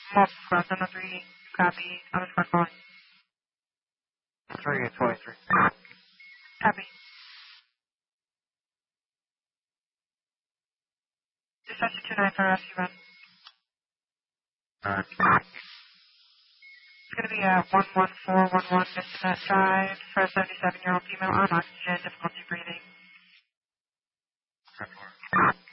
Multiple cross on the 3. Copy. On the squad calling. 323. Copy. Dispatch 295 rescue run. It's going to be a 11411 Vista Drive for a 77-year-old female on oxygen, difficulty breathing.